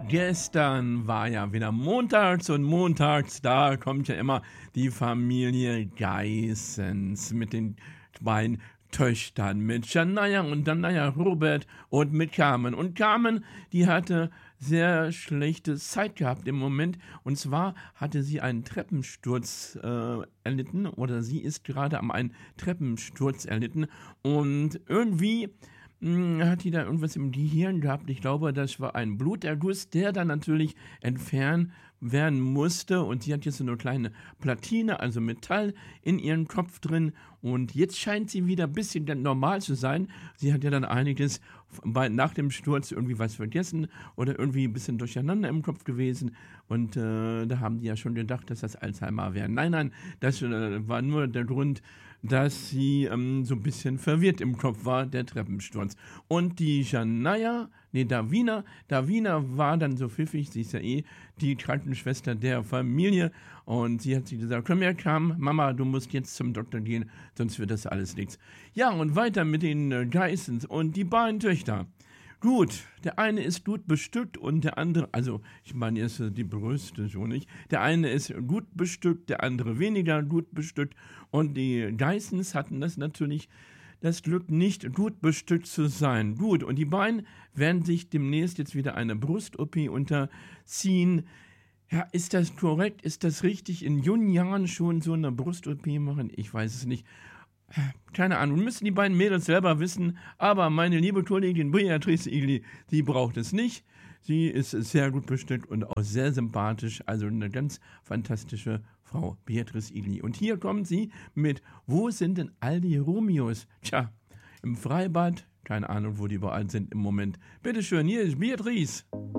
Gestern war ja wieder montags und montags, da kommt ja immer die Familie Geissens mit den beiden Töchtern, mit Shania und Danaya Robert und mit Carmen. Und Carmen, die hatte sehr schlechte Zeit gehabt im Moment. Und zwar hatte sie einen Treppensturz erlitten oder sie ist gerade am einen Treppensturz erlitten. Und irgendwie hat die da irgendwas im Gehirn gehabt. Ich glaube, das war ein Bluterguss, der dann natürlich entfernt werden musste. Und sie hat jetzt so eine kleine Platine, also Metall, in ihrem Kopf drin. Und jetzt scheint sie wieder ein bisschen normal zu sein. Sie hat ja dann einiges nach dem Sturz irgendwie was vergessen oder irgendwie ein bisschen durcheinander im Kopf gewesen. Und da haben die ja schon gedacht, dass das Alzheimer wäre. Nein, das war nur der Grund, dass sie so ein bisschen verwirrt im Kopf war, der Treppensturz. Und die Davina war dann so pfiffig, sie ist ja die Krankenschwester der Familie. Und sie hat sich gesagt, komm her, Mama, du musst jetzt zum Doktor gehen, sonst wird das alles nichts. Ja, und weiter mit den Geissens und die beiden Töchter. Gut, der eine ist gut bestückt und der andere, also ich meine jetzt die Brüste so nicht, der eine ist gut bestückt, der andere weniger gut bestückt und die Geissens hatten das Glück, nicht gut bestückt zu sein. Gut, und die beiden werden sich demnächst jetzt wieder eine Brust-OP unterziehen. Ja, ist das korrekt? Ist das richtig? In jungen Jahren schon so eine Brust-OP machen? Ich weiß es nicht. Keine Ahnung, müssen die beiden Mädels selber wissen, aber meine liebe Kollegin Beatrice Igli, die braucht es nicht. Sie ist sehr gut bestückt und auch sehr sympathisch, also eine ganz fantastische Frau, Beatrice Igli. Und hier kommt sie mit, wo sind denn all die Romeos? Tja, im Freibad, keine Ahnung, wo die überall sind im Moment. Bitteschön, hier ist Beatrice.